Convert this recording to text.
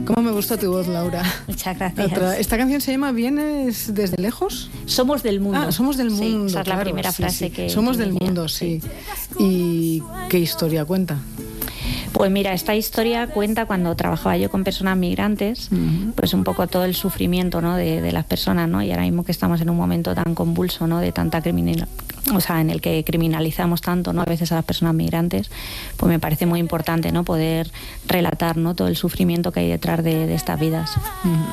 Cómo me gusta tu voz, Laura. Muchas gracias. Esta canción se llama ¿Vienes desde lejos? Somos del mundo. Ah, somos del mundo. Sí, esa es la primera frase que... Somos que del mundo, sí. ¿Y qué historia cuenta? Pues mira, esta historia cuenta cuando trabajaba yo con personas migrantes, pues un poco todo el sufrimiento, ¿no?, de las personas, ¿no? Y ahora mismo que estamos en un momento tan convulso, ¿no?, de tanta en el que criminalizamos tanto, ¿no?, a veces a las personas migrantes, pues me parece muy importante, ¿no?, poder relatar, ¿no?, todo el sufrimiento que hay detrás de estas vidas.